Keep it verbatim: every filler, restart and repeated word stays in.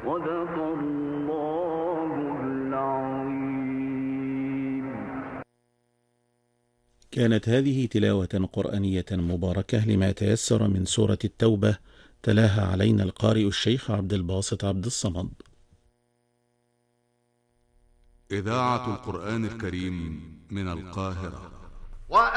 صدق الله العظيم. كانت هذه تلاوة قرآنية مباركة لما تيسر من سورة التوبة، تلاها علينا القارئ الشيخ عبد الباسط عبد الصمد. إذاعة القرآن الكريم من القاهرة.